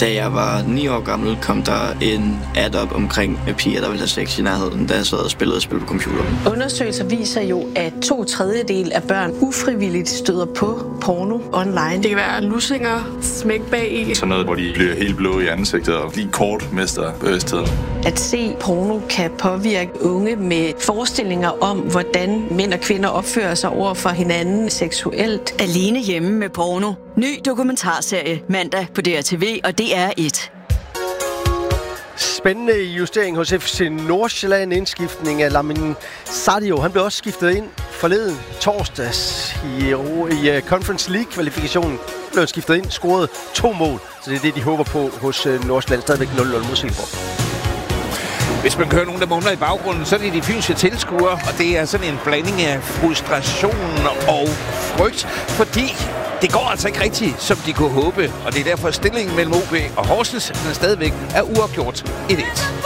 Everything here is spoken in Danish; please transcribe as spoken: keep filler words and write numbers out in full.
Da jeg var ni år gammel, kom der en ad op omkring piger, der ville have sex i nærheden, da jeg sad og spillede spil på computeren. Undersøgelser viser jo, at to tredjedel af børn ufrivilligt støder på porno online. Det kan være lussinger, smæk bag i. Sådan noget, hvor de bliver helt blå i ansigtet og lige kort mister bevidstheden. At se porno kan påvirke unge med forestillinger om, hvordan mænd og kvinder opfører sig over for hinanden seksuelt. Alene hjemme med porno. Ny dokumentarserie mandag på D R T V og D R et. Spændende justering hos F C Nordsjælland. Indskiftning af Lamin Sadio. Han blev også skiftet ind forleden torsdags i, i Conference League-kvalifikationen. Blev skiftet ind, scoret to mål. Så det er det, de håber på hos Nordsjælland. Stadigvæk nul nul mod Silkeborg. Hvis man kører nogen, der mumler i baggrunden, så er det de fynske tilskuere, og det er sådan en blanding af frustration og frygt, fordi det går altså ikke rigtigt, som de kunne håbe, og det er derfor stillingen mellem O B og Horsens, den stadigvæk er uafgjort et et.